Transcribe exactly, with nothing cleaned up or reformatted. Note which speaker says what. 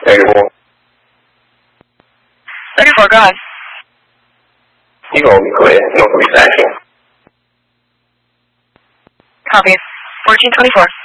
Speaker 1: thirty-four.
Speaker 2: thirty-four, go ahead.
Speaker 1: You gonna be clear. No reception.
Speaker 2: Copy. fourteen twenty-four.